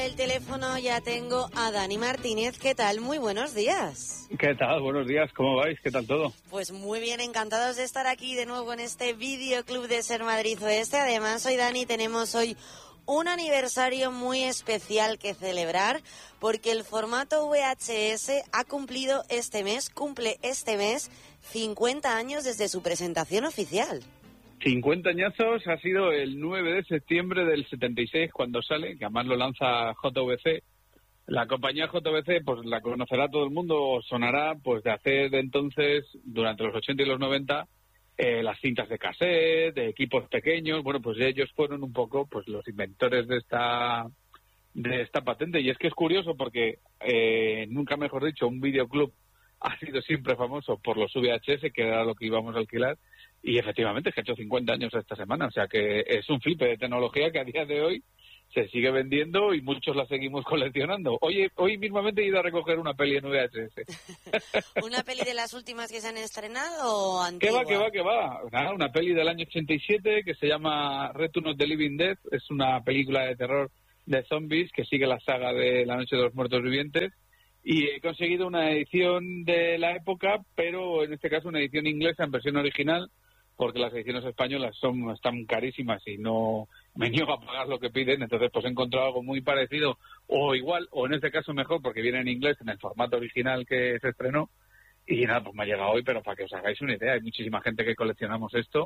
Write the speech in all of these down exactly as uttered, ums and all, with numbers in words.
El teléfono ya tengo a Dani Martínez. ¿Qué tal? Muy buenos días. ¿Qué tal? Buenos días. ¿Cómo vais? ¿Qué tal todo? Pues muy bien, encantados de estar aquí de nuevo en este videoclub de Ser Madrid Oeste. Además, hoy, Dani, tenemos hoy un aniversario muy especial que celebrar porque el formato V H S ha cumplido este mes, cumple este mes cincuenta años desde su presentación oficial. cincuenta añazos, ha sido el nueve de septiembre del setenta y seis cuando sale, que además lo lanza J V C. La compañía J V C, pues la conocerá todo el mundo, sonará pues de hacer de entonces, durante los ochenta y los noventa, eh, las cintas de cassette, de equipos pequeños. Bueno, pues ellos fueron un poco pues los inventores de esta de esta patente. Y es que es curioso porque, eh, nunca mejor dicho, un videoclub ha sido siempre famoso por los V H S, que era lo que íbamos a alquilar. Y efectivamente es que ha hecho cincuenta años esta semana, o sea que es un flipe de tecnología que a día de hoy se sigue vendiendo y muchos la seguimos coleccionando. Hoy, hoy mismamente he ido a recoger una peli en V H S. ¿Una peli de las últimas que se han estrenado o antigua? ¿Qué va, qué va, qué va? Nada, una peli del año ochenta y siete que se llama Return of the Living Dead. Es una película de terror de zombies que sigue la saga de La Noche de los Muertos Vivientes. Y he conseguido una edición de la época, pero en este caso una edición inglesa en versión original, porque las ediciones españolas son están carísimas y no me niego a pagar lo que piden. Entonces pues he encontrado algo muy parecido o igual, o en este caso mejor, porque viene en inglés en el formato original que se estrenó. Y nada, pues me ha llegado hoy, pero para que os hagáis una idea, hay muchísima gente que coleccionamos esto.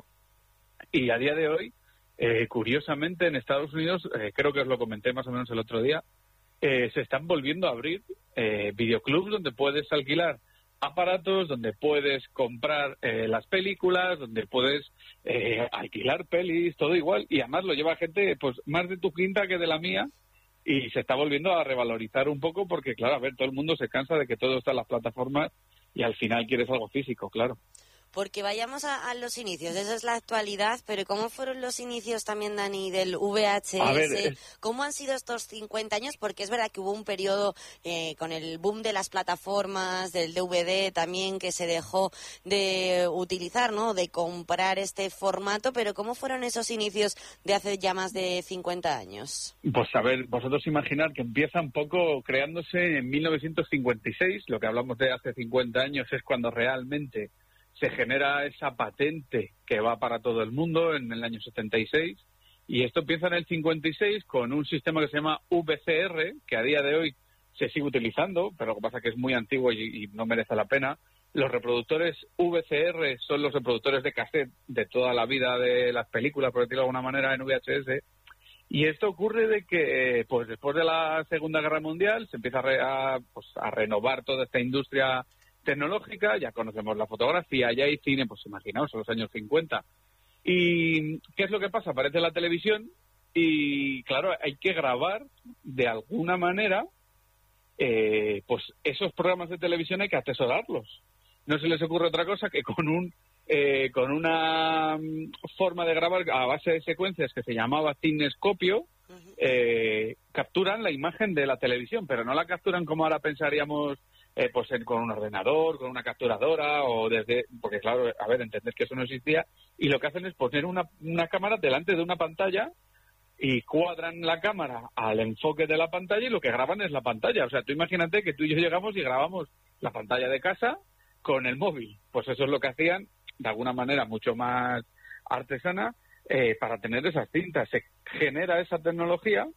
Y a día de hoy, eh, curiosamente en Estados Unidos, eh, creo que os lo comenté más o menos el otro día, eh, se están volviendo a abrir eh, videoclubs donde puedes alquilar aparatos, donde puedes comprar eh, las películas, donde puedes eh, alquilar pelis, todo igual, y además lo lleva gente pues más de tu quinta que de la mía, y se está volviendo a revalorizar un poco porque, claro, a ver, todo el mundo se cansa de que todo está en las plataformas y al final quieres algo físico, claro. Porque vayamos a, a los inicios, esa es la actualidad, pero ¿cómo fueron los inicios también, Dani, del V H S? A ver, es... ¿Cómo han sido estos cincuenta años? Porque es verdad que hubo un periodo eh, con el boom de las plataformas, del D V D también, que se dejó de utilizar, ¿no?, de comprar este formato, pero ¿cómo fueron esos inicios de hace ya más de cincuenta años? Pues a ver, vosotros imaginar que empieza un poco creándose en mil novecientos cincuenta y seis, lo que hablamos de hace cincuenta años es cuando realmente se genera esa patente que va para todo el mundo en el año setenta y seis, y esto empieza en el cincuenta y seis con un sistema que se llama V C R, que a día de hoy se sigue utilizando, pero lo que pasa es que es muy antiguo y, y no merece la pena. Los reproductores V C R son los reproductores de cassette de toda la vida de las películas, por decirlo de alguna manera, en V H S. Y esto ocurre de que, pues después de la Segunda Guerra Mundial, se empieza a, re, a, pues, a renovar toda esta industria tecnológica. Ya conocemos la fotografía, ya hay cine, pues imaginaos, en los años cincuenta. ¿Y qué es lo que pasa? Aparece la televisión y, claro, hay que grabar de alguna manera, eh, pues esos programas de televisión hay que atesorarlos. No se les ocurre otra cosa que con un eh, con una um, forma de grabar a base de secuencias que se llamaba cinescopio, eh, capturan la imagen de la televisión, pero no la capturan como ahora pensaríamos, Eh, pues en, con un ordenador, con una capturadora o desde... Porque claro, a ver, entender que eso no existía, y lo que hacen es poner una, una cámara delante de una pantalla y cuadran la cámara al enfoque de la pantalla y lo que graban es la pantalla. O sea, tú imagínate que tú y yo llegamos y grabamos la pantalla de casa con el móvil. Pues eso es lo que hacían, de alguna manera mucho más artesana, eh, para tener esas cintas. Se genera esa tecnología.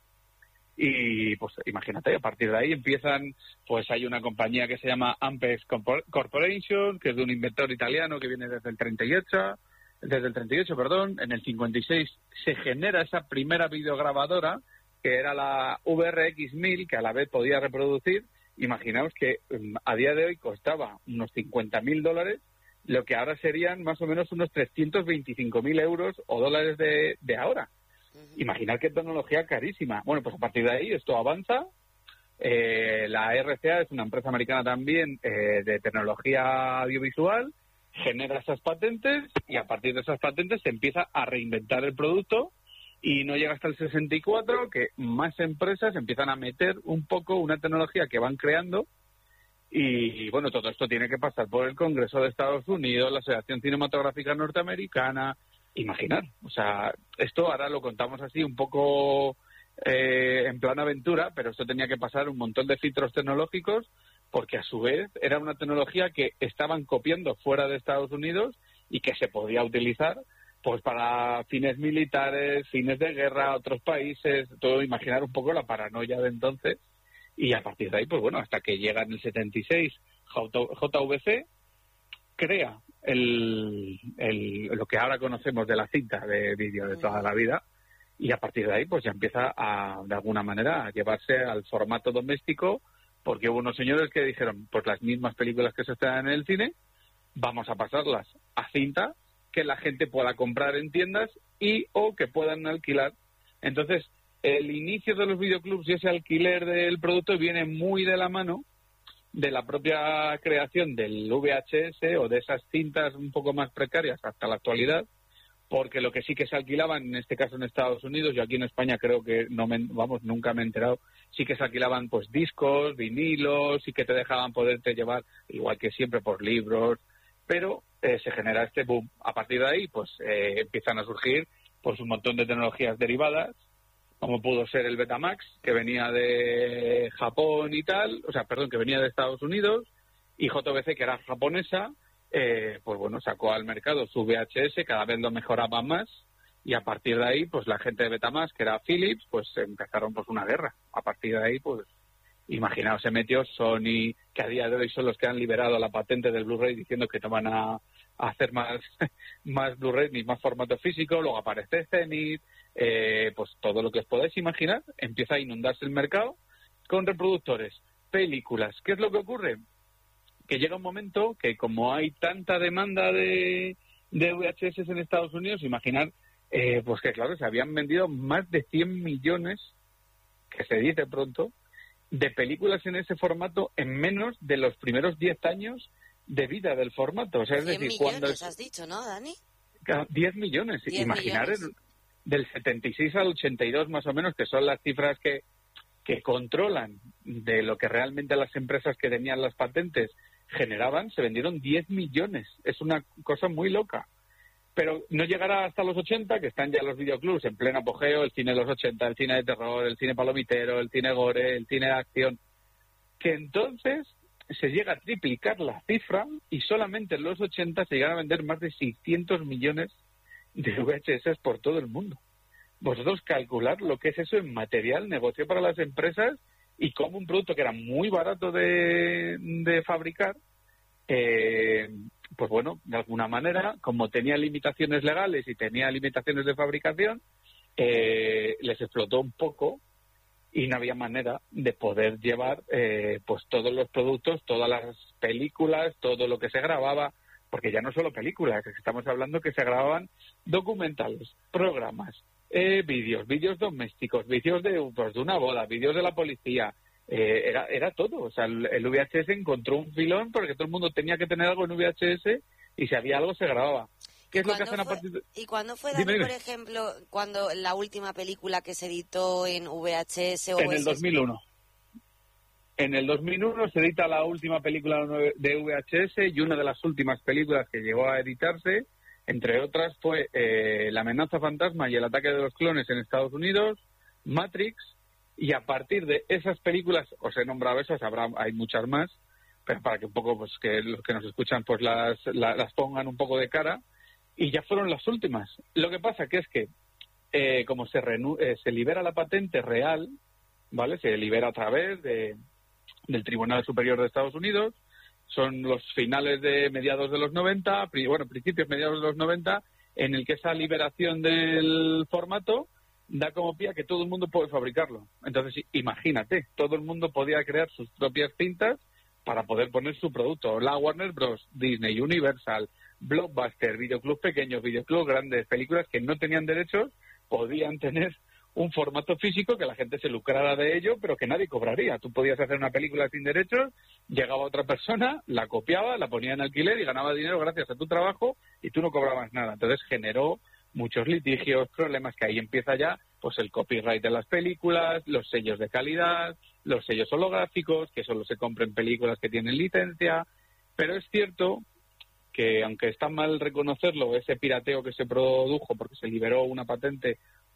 Y pues imagínate, a partir de ahí empiezan, pues hay una compañía que se llama Ampex Corporation, que es de un inventor italiano que viene desde el treinta y ocho, desde el treinta y ocho, perdón. En el cincuenta y seis se genera esa primera videograbadora, que era la V R X mil, que a la vez podía reproducir. Imaginaos que um, a día de hoy costaba unos cincuenta mil dólares, lo que ahora serían más o menos unos trescientos veinticinco mil euros o dólares de, de ahora. Imaginar qué tecnología carísima. Bueno, pues a partir de ahí esto avanza. Eh, la R C A es una empresa americana también eh, de tecnología audiovisual, genera esas patentes y a partir de esas patentes se empieza a reinventar el producto y no llega hasta el sesenta y cuatro que más empresas empiezan a meter un poco una tecnología que van creando. Y bueno, todo esto tiene que pasar por el Congreso de Estados Unidos, la Asociación Cinematográfica Norteamericana. Imaginar, o sea, esto ahora lo contamos así un poco eh, en plan aventura, pero esto tenía que pasar un montón de filtros tecnológicos, porque a su vez era una tecnología que estaban copiando fuera de Estados Unidos y que se podía utilizar pues para fines militares, fines de guerra, otros países, todo. Imaginar un poco la paranoia de entonces. Y a partir de ahí, pues bueno, hasta que llega en el setenta y seis J V C, crea el, el, lo que ahora conocemos de la cinta de vídeo de toda la vida, y a partir de ahí pues ya empieza a, de alguna manera, a llevarse al formato doméstico, porque hubo unos señores que dijeron, pues las mismas películas que se estrenan en el cine, vamos a pasarlas a cinta, que la gente pueda comprar en tiendas y o que puedan alquilar. Entonces, el inicio de los videoclubs y ese alquiler del producto viene muy de la mano de la propia creación del V H S o de esas cintas un poco más precarias hasta la actualidad, porque lo que sí que se alquilaban, en este caso en Estados Unidos, yo aquí en España creo que no me, vamos, nunca me he enterado, sí que se alquilaban pues discos, vinilos, sí que te dejaban poderte llevar, igual que siempre, por libros, pero eh, se genera este boom. A partir de ahí, pues eh, empiezan a surgir pues un montón de tecnologías derivadas, como pudo ser el Betamax, que venía de Japón y tal, o sea, perdón, que venía de Estados Unidos, y J V C, que era japonesa, eh, pues bueno, sacó al mercado su V H S, cada vez lo mejoraba más, y a partir de ahí, pues la gente de Betamax, que era Philips, pues empezaron pues una guerra. A partir de ahí, pues, imaginaos, se metió Sony, que a día de hoy son los que han liberado la patente del Blu-ray diciendo que no van a, a hacer más, más Blu-ray ni más formato físico, luego aparece Zenith, eh, pues todo lo que os podáis imaginar, empieza a inundarse el mercado con reproductores, películas. ¿Qué es lo que ocurre? Que llega un momento que como hay tanta demanda de, de V H S en Estados Unidos, imaginar, eh, pues que claro, se habían vendido más de cien millones, que se dice pronto, de películas en ese formato en menos de los primeros diez años de vida del formato. O sea, es decir, millones, cuando es, has dicho, ¿no, Dani? diez millones. diez Imaginar millones. El, del setenta y seis al ochenta y dos más o menos, que son las cifras que, que controlan de lo que realmente las empresas que tenían las patentes generaban, se vendieron diez millones. Es una cosa muy loca. Pero no llegará hasta los ochenta, que están ya los videoclubs en pleno apogeo, el cine de los ochenta, el cine de terror, el cine palomitero, el cine gore, el cine de acción, que entonces se llega a triplicar la cifra y solamente en los ochenta se llegan a vender más de seiscientos millones de V H S por todo el mundo. Vosotros calcular lo que es eso en material, negocio para las empresas, y como un producto que era muy barato de, de fabricar, eh, pues bueno, de alguna manera, como tenía limitaciones legales y tenía limitaciones de fabricación, eh, les explotó un poco y no había manera de poder llevar eh, pues todos los productos, todas las películas, todo lo que se grababa, porque ya no solo películas, estamos hablando que se grababan documentales, programas, eh, vídeos, vídeos domésticos, vídeos de, pues, de una boda, vídeos de la policía, eh, era era todo. O sea, el, el V H S encontró un filón porque todo el mundo tenía que tener algo en V H S y si había algo se grababa. ¿Qué es lo que hacen fue, a partir de...? ¿Y cuándo fue, Dani, Dime, dime. por ejemplo, cuando la última película que se editó en V H S o En el dos mil uno. En el dos mil uno se edita la última película de V H S y una de las últimas películas que llegó a editarse, entre otras, fue eh, La amenaza fantasma y el ataque de los clones en Estados Unidos, Matrix, y a partir de esas películas, os he nombrado esas, habrá, hay muchas más, pero para que un poco pues que los que nos escuchan pues las, las, las pongan un poco de cara, y ya fueron las últimas. Lo que pasa que es que eh, como se, reanu eh, se libera la patente real, ¿vale? Se libera a través de, del Tribunal Superior de Estados Unidos, son los finales de mediados de los noventa, pri bueno, principios mediados de los noventa, en el que esa liberación del formato da como pie a que todo el mundo puede fabricarlo. Entonces, imagínate, todo el mundo podía crear sus propias cintas para poder poner su producto. La Warner Bros., Disney, Universal, Blockbuster, videoclubs pequeños, videoclubs grandes, películas que no tenían derechos, podían tener un formato físico que la gente se lucrara de ello, pero que nadie cobraría. Tú podías hacer una película sin derechos, llegaba otra persona, la copiaba, la ponía en alquiler y ganaba dinero gracias a tu trabajo y tú no cobrabas nada. Entonces generó muchos litigios, problemas, que ahí empieza ya pues el copyright de las películas, los sellos de calidad, los sellos holográficos, que solo se compran películas que tienen licencia. Pero es cierto que, aunque está mal reconocerlo, ese pirateo que se produjo porque se liberó una patente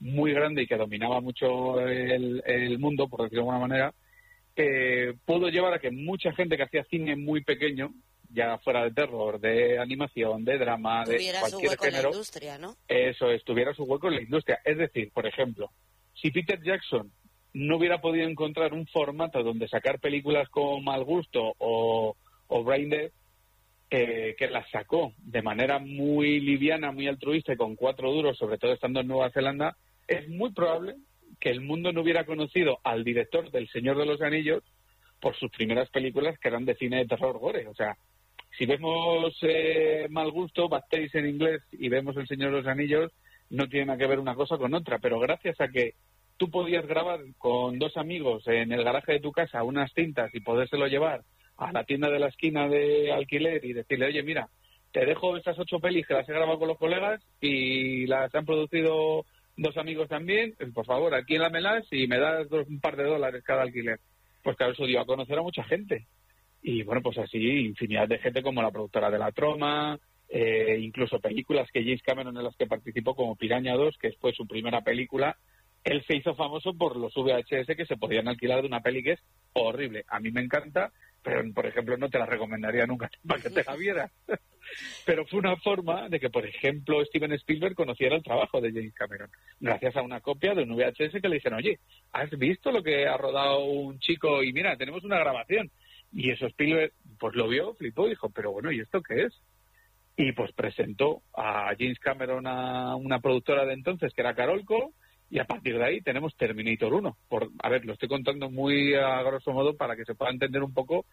muy grande y que dominaba mucho el, el mundo, por decirlo de alguna manera, eh, pudo llevar a que mucha gente que hacía cine muy pequeño, ya fuera de terror, de animación, de drama, tuviera de cualquier su hueco género, en la industria, ¿no? Eso es, tuviera su hueco en la industria. Es decir, por ejemplo, si Peter Jackson no hubiera podido encontrar un formato donde sacar películas con Mal Gusto o, o Brain Dead, eh, que las sacó de manera muy liviana, muy altruista y con cuatro duros, sobre todo estando en Nueva Zelanda, es muy probable que el mundo no hubiera conocido al director del Señor de los Anillos por sus primeras películas, que eran de cine de terror gore. O sea, si vemos eh, Mal Gusto, Bad Taste en inglés, y vemos El Señor de los Anillos, no tiene nada que ver una cosa con otra, pero gracias a que tú podías grabar con dos amigos en el garaje de tu casa unas cintas y podérselo llevar a la tienda de la esquina de alquiler y decirle, oye, mira, te dejo estas ocho pelis que las he grabado con los colegas y las han producido dos amigos también, por favor, alquílamelas y me das dos, un par de dólares cada alquiler. Pues claro, eso dio a conocer a mucha gente. Y bueno, pues así, infinidad de gente como la productora de La Troma, eh, incluso películas que James Cameron en las que participó, como Piraña dos, que fue su primera película. Él se hizo famoso por los V H S que se podían alquilar de una peli que es horrible. A mí me encanta, pero por ejemplo no te la recomendaría nunca para que te la vieras. Pero fue una forma de que, por ejemplo, Steven Spielberg conociera el trabajo de James Cameron, gracias a una copia de un V H S que le dijeron, oye, ¿has visto lo que ha rodado un chico? Y mira, tenemos una grabación. Y eso Spielberg pues lo vio, flipó y dijo, pero bueno, ¿y esto qué es? Y pues presentó a James Cameron a una productora de entonces que era Carolco, y a partir de ahí tenemos Terminator uno. Por, a ver, lo estoy contando muy a grosso modo para que se pueda entender un poco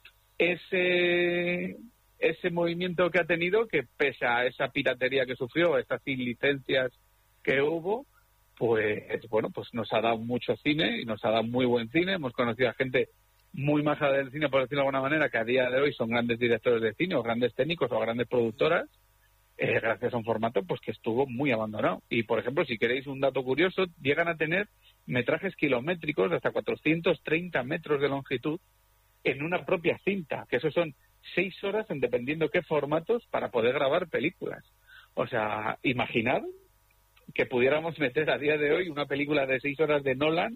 ese ese movimiento que ha tenido, que pese a esa piratería que sufrió, a estas sin licencias que hubo, pues bueno, pues nos ha dado mucho cine y nos ha dado muy buen cine. Hemos conocido a gente muy maja del cine, por decirlo de alguna manera, que a día de hoy son grandes directores de cine o grandes técnicos o grandes productoras, eh, gracias a un formato pues que estuvo muy abandonado. Y por ejemplo, si queréis un dato curioso, llegan a tener metrajes kilométricos de hasta cuatrocientos treinta metros de longitud en una propia cinta, que eso son seis horas en dependiendo qué formatos para poder grabar películas. O sea, imaginad que pudiéramos meter a día de hoy una película de seis horas de Nolan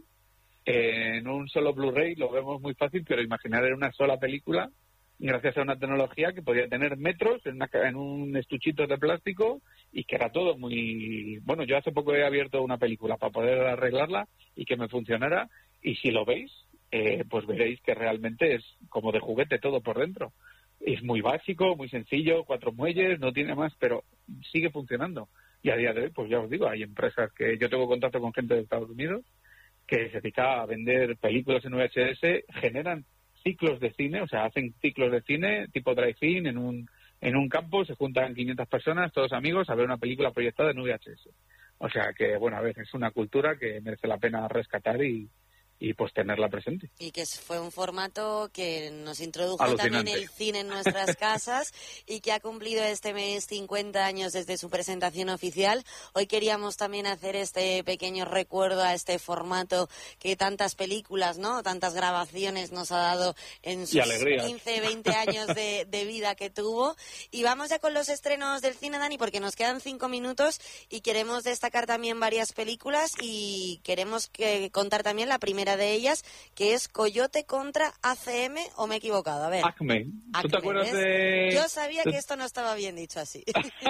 en un solo Blu-ray, lo vemos muy fácil, pero imaginar en una sola película, gracias a una tecnología que podía tener metros en, una, en un estuchito de plástico y que era todo muy... Bueno, yo hace poco he abierto una película para poder arreglarla y que me funcionara, y si lo veis, eh, pues veréis que realmente es como de juguete todo por dentro. Es muy básico, muy sencillo, cuatro muelles, no tiene más, pero sigue funcionando. Y a día de hoy, pues ya os digo, hay empresas que yo tengo contacto con gente de Estados Unidos que se dedica a vender películas en V H S, generan ciclos de cine, o sea, hacen ciclos de cine tipo drive-in en un, en un campo, se juntan quinientas personas, todos amigos, a ver una película proyectada en V H S. O sea que, bueno, a ver, es una cultura que merece la pena rescatar y, y pues tenerla presente. Y que fue un formato que nos introdujo Alucinante. también el cine en nuestras casas y que ha cumplido este mes cincuenta años desde su presentación oficial. Hoy queríamos también hacer este pequeño recuerdo a este formato que tantas películas, ¿no? Tantas grabaciones nos ha dado en sus quince, veinte años de, de vida que tuvo. Y vamos ya con los estrenos del cine, Dani, porque nos quedan cinco minutos y queremos destacar también varias películas y queremos que contar también la primera de ellas, que es Coyote contra A C M, ¿o me he equivocado? A ver. Acme. ¿Tú te acuerdas ¿ves? de...? Yo sabía que esto no estaba bien dicho así.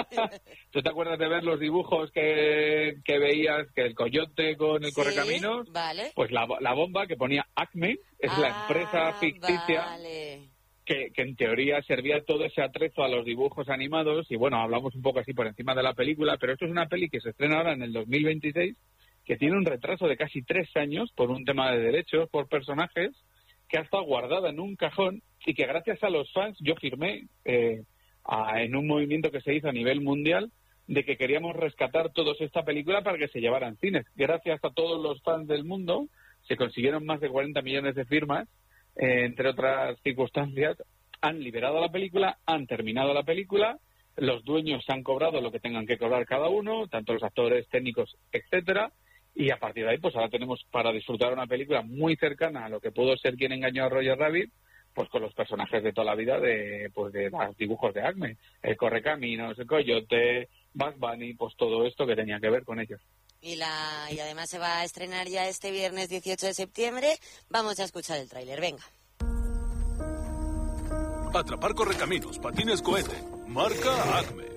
¿Tú te acuerdas de ver los dibujos que, que veías, que el coyote con el Sí, correcaminos? vale. Pues la, la bomba que ponía Acme es ah, la empresa ficticia vale. que, que en teoría servía todo ese atrezo a los dibujos animados. Y bueno, hablamos un poco así por encima de la película, pero esto es una peli que se estrena ahora en el dos mil veintiséis, que tiene un retraso de casi tres años por un tema de derechos, por personajes, que ha estado guardada en un cajón y que gracias a los fans yo firmé eh, a, en un movimiento que se hizo a nivel mundial de que queríamos rescatar todos esta película para que se llevaran cines. Gracias a todos los fans del mundo se consiguieron más de cuarenta millones de firmas, eh, entre otras circunstancias. Han liberado la película, han terminado la película, los dueños han cobrado lo que tengan que cobrar cada uno, tanto los actores, técnicos, etcétera. Y a partir de ahí, pues ahora tenemos para disfrutar una película muy cercana a lo que pudo ser Quien engañó a Roger Rabbit, pues con los personajes de toda la vida de pues de los dibujos de Acme, el Correcaminos, el Coyote, Bugs Bunny, pues todo esto que tenía que ver con ellos. Y, la, y además se va a estrenar ya este viernes dieciocho de septiembre. Vamos a escuchar el tráiler, venga. Atrapar correcaminos, patines cohete. Marca Acme.